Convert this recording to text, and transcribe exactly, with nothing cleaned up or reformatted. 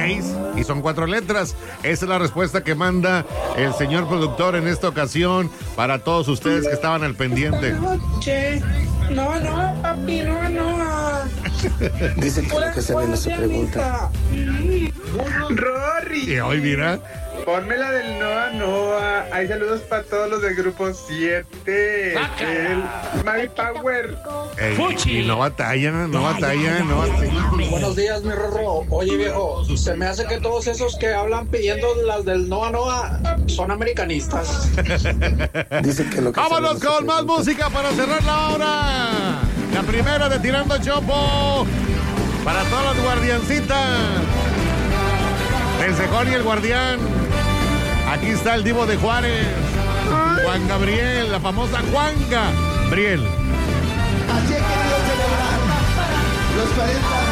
seis y son cuatro letras. Esa es la respuesta que manda el señor productor en esta ocasión para todos ustedes que estaban al pendiente. Che, no, no, papi, no, no. Dice que lo que se ve no se pregunta. Rory. Y hoy mira. Ponme la del Noa Noa. Hay saludos para todos los del grupo siete. El My Power. Ey, y no batalla, no batalla, no batalla. Buenos días, mi Rorro. Oye, viejo, se me hace que todos esos que hablan pidiendo las del Noa Noa son americanistas. Dice que lo que Vámonos se ve no con se más pregunta. música para cerrar la hora. La primera de Tirando Chopo. Para todas las guardiancitas. El Cejón y el Guardián. Aquí está el Divo de Juárez. Juan Gabriel, la famosa Juan Gabriel. Así he querido celebrar los cuarenta